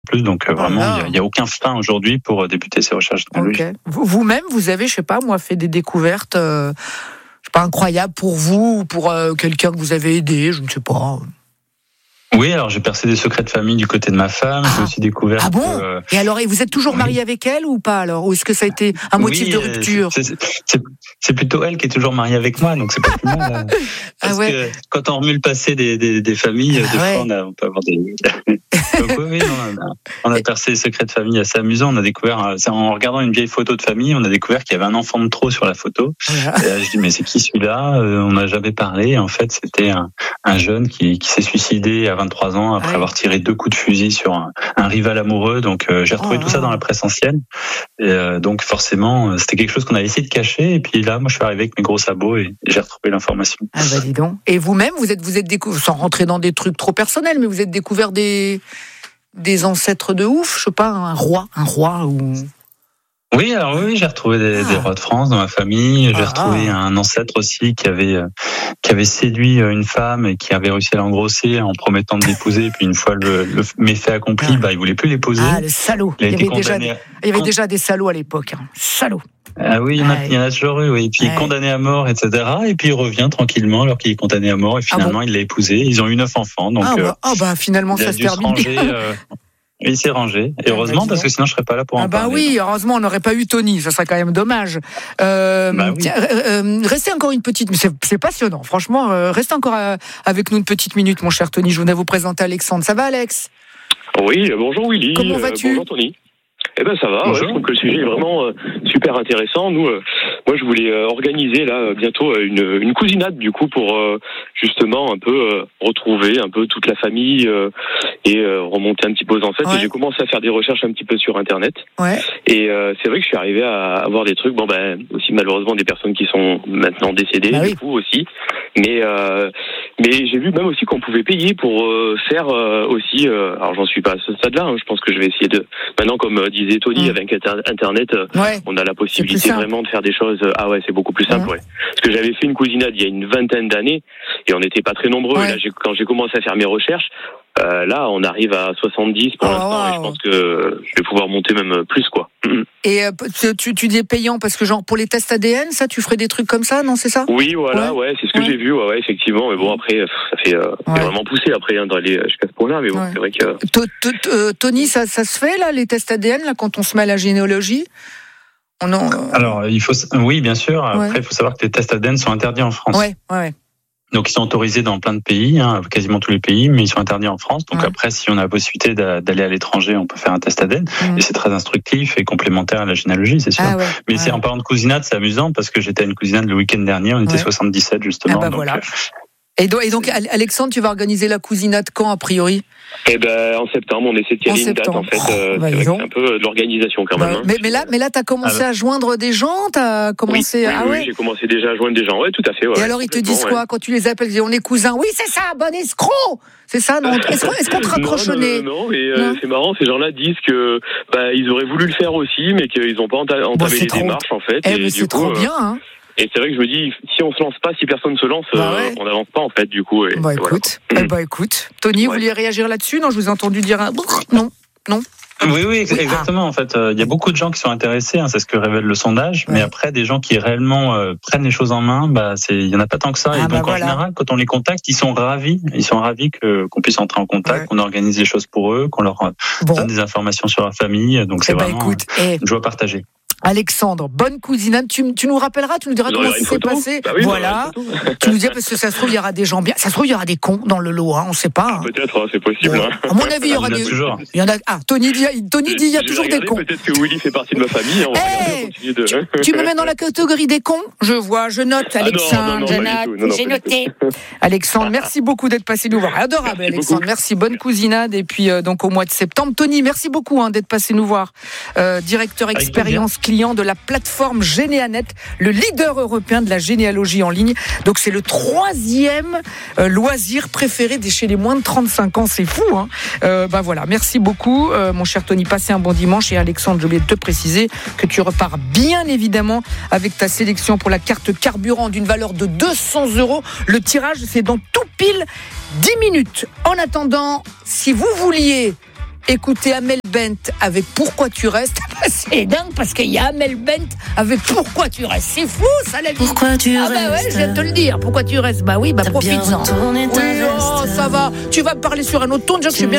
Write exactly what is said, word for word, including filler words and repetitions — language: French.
plus, donc euh, vraiment, il n'y a, a aucun frein aujourd'hui pour euh, débuter ces recherches généalogiques. Okay. Vous-même, vous avez, je sais pas, moi, fait des découvertes, euh, je sais pas, incroyables pour vous ou pour euh, quelqu'un que vous avez aidé, je ne sais pas. Oui, alors j'ai percé des secrets de famille du côté de ma femme. Ah. J'ai aussi découvert. Ah bon que, euh... Et alors, et vous êtes toujours marié oui. avec elle ou pas alors? Ou est-ce que ça a été un motif oui, de rupture? c'est, c'est, c'est plutôt elle qui est toujours mariée avec moi, donc c'est pas plus mal. Parce ah ouais. que quand on remue le passé des, des, des familles, ah des ouais. fois on, a, on peut avoir des. Donc oui, non, on, a, on a percé des secrets de famille assez amusants. On a découvert, en regardant une vieille photo de famille, on a découvert qu'il y avait un enfant de trop sur la photo. Ah. Et là, je dis mais c'est qui celui-là? On n'a jamais parlé. Et en fait, c'était un, un jeune qui, qui s'est suicidé à vingt-trois ans après ah. avoir tiré deux coups de fusil sur un, un rival amoureux. Donc euh, j'ai retrouvé oh, tout ça dans la presse ancienne. Et euh, donc forcément, c'était quelque chose qu'on avait essayé de cacher. Et puis là, moi, je suis arrivé avec mes gros sabots et j'ai retrouvé l'information. Ah bah dis donc. Et vous-même, vous êtes, vous êtes découvert, sans rentrer dans des trucs trop personnels, mais vous êtes découvert des des ancêtres de ouf, je sais pas, un roi, un roi ou. Oui, alors oui, j'ai retrouvé des, ah. des rois de France dans ma famille. J'ai ah. retrouvé un ancêtre aussi qui avait qui avait séduit une femme et qui avait réussi à l'engrosser en promettant de l'épouser. Et puis une fois le, le méfait accompli, ah. bah il voulait plus l'épouser. Ah le salaud. Il, il, y avait déjà des, il y avait déjà des salauds à l'époque. Hein. Salaud. Ah oui, il y en a, il y en a toujours eu. Oui. Et puis ouais. condamné à mort, et cetera. Et puis il revient tranquillement alors qu'il est condamné à mort. Et finalement, ah bon il l'a épousé. Ils ont eu neuf enfants. Donc ah bah, euh, oh bah finalement ça se termine bien. Euh, Il s'est rangé, et heureusement, parce que sinon je serais pas là pour en ah bah parler. Ah bah oui, heureusement, on n'aurait pas eu Tony, ça serait quand même dommage. Euh, bah oui. tiens, euh, restez encore une petite, c'est, c'est passionnant, franchement, euh, restez encore euh, avec nous une petite minute, mon cher Tony, je venais vous présenter Alexandre. Ça va, Alex? Oui, bonjour Willy. Comment vas-tu? euh, Bonjour Tony. Eh ben ça va, ouais, je trouve que le sujet est vraiment euh, super intéressant. Nous, euh, moi je voulais euh, organiser là euh, bientôt euh, une, une cousinade du coup pour euh, justement un peu euh, retrouver un peu toute la famille euh, et euh, remonter un petit peu aux ancêtres. Ouais. Et j'ai commencé à faire des recherches un petit peu sur internet. Ouais. Et euh, c'est vrai que je suis arrivé à avoir des trucs. Bon ben aussi malheureusement des personnes qui sont maintenant décédées bah du oui. coup aussi. Mais euh, mais j'ai vu même aussi qu'on pouvait payer pour euh, faire euh, aussi. Euh, alors j'en suis pas à ce stade-là. Hein, je pense que je vais essayer de maintenant comme euh, disait Tony, mmh. avec Internet, ouais. on a la possibilité vraiment de faire des choses. Ah ouais, c'est beaucoup plus simple. Mmh. Ouais. Parce que j'avais fait une cousinade il y a une vingtaine d'années et on n'était pas très nombreux. Ouais. Et là, j'ai, quand j'ai commencé à faire mes recherches, euh, là, on arrive à soixante-dix pour oh, l'instant. Wow. Et je pense que je vais pouvoir monter même plus, quoi. Mmh. Et euh, tu, tu dis payant parce que genre pour les tests A D N, ça, tu ferais des trucs comme ça, non, c'est ça? Oui, voilà, ouais, ouais c'est ce que ouais. j'ai vu, ouais, ouais, effectivement. Mais bon, après, ça fait euh, ouais. vraiment poussé après hein, d'aller jusqu'à ce point-là. Mais bon, ouais. c'est vrai que. Tony, ça, ça se fait là, les tests A D N là, quand on se met à la généalogie? On en... Alors, il faut, oui, bien sûr. Après, il ouais. faut savoir que les tests A D N sont interdits en France. Ouais, ouais. Donc ils sont autorisés dans plein de pays, hein, quasiment tous les pays, mais ils sont interdits en France. Donc ouais. après, si on a la possibilité d'aller à l'étranger, on peut faire un test A D N. Mmh. Et c'est très instructif et complémentaire à la généalogie, c'est sûr. Ah ouais, mais ouais. c'est en parlant de cousinade, c'est amusant parce que j'étais à une cousinade le week-end dernier, on était ouais. soixante-dix-sept justement. Ah bah donc, voilà. Euh... Et donc, et donc, Alexandre, tu vas organiser la cousinade quand, a priori? Eh ben, en septembre, on essaie de tirer une date, en fait. Euh, bah, c'est, c'est un peu de l'organisation, quand même. Bah, hein. mais, mais là, mais là, t'as commencé ah, à joindre des gens, t'as commencé oui, à... Oui, ah, ouais. oui, j'ai commencé déjà à joindre des gens, ouais, tout à fait. Ouais, et alors, ils te disent quoi, ouais. quand tu les appelles, ils disent, on est cousins? Oui, c'est ça, bon escroc! C'est ça, non? Est-ce qu'on, est-ce qu'on te raccroche au nez? Non, non, non, mais euh, c'est marrant, ces gens-là disent que, bah, ils auraient voulu le faire aussi, mais qu'ils n'ont pas entamé bon, les trop... démarches, en fait. Eh, mais c'est trop bien, hein. Et c'est vrai que je me dis, si on se lance pas, si personne se lance, bah ouais. euh, on n'avance pas en fait du coup. Et, bah, et écoute, voilà. eh bah écoute, Tony, ouais. vous vouliez réagir là-dessus? Non, je vous ai entendu dire un non, non. Oui, oui, exactement. Ah. En fait, il euh, y a beaucoup de gens qui sont intéressés, hein, c'est ce que révèle le sondage. Ouais. Mais après, des gens qui réellement euh, prennent les choses en main, bah, c'est, il y en a pas tant que ça. Ah, et donc, bah, voilà. en général, quand on les contacte, ils sont ravis. Ils sont ravis que qu'on puisse entrer en contact, ouais. qu'on organise les choses pour eux, qu'on leur bon. donne des informations sur leur famille. Donc, c'est eh vraiment bah, écoute, euh, une joie partagée. Alexandre, bonne cousinade. Tu, tu nous rappelleras, tu nous diras comment ça s'est passé. Bah oui, voilà. Tu nous diras parce que ça se trouve il y aura des gens bien. Ça se trouve il y aura des cons dans le lot, hein, on ne sait pas. Hein. Peut-être, hein, c'est possible. Ouais. À mon avis, il y aura des. Toujours. Il y en a. Ah, Tony dit, Tony dit, il y a toujours des cons. Peut-être que Willy fait partie de ma famille. On hey, de... tu, tu me mets dans la catégorie des cons. Je vois, je note, Alexandre. Ah non, non, non, je note. J'ai noté. Alexandre, merci beaucoup d'être passé nous voir. Adorable, merci Alexandre. Beaucoup. Merci, bonne cousinade et puis euh, donc au mois de septembre. Tony, merci beaucoup hein, d'être passé nous voir. Euh, directeur expérience client de la plateforme. Forme Généanet, le leader européen de la généalogie en ligne. Donc c'est le troisième euh, loisir préféré des chez les moins de trente-cinq ans. C'est fou, hein. Euh, ben voilà, merci beaucoup, euh, mon cher Tony. Passez un bon dimanche. Et Alexandre, j'ai oublié de te préciser que tu repars bien évidemment avec ta sélection pour la carte carburant d'une valeur de deux cents euros. Le tirage, c'est dans tout pile dix minutes. En attendant, si vous vouliez écouter Amel Bent avec Pourquoi tu restes. C'est dingue parce qu'il y a Amel Bent avec Pourquoi tu restes. C'est fou ça, la vie. Pourquoi tu ah restes. bah ouais, je viens de te le dire. Pourquoi tu restes. Bah oui, bah profites-en. Oui, oh, ça va. Tu vas me parler sur un autre ton. Déjà que je suis bien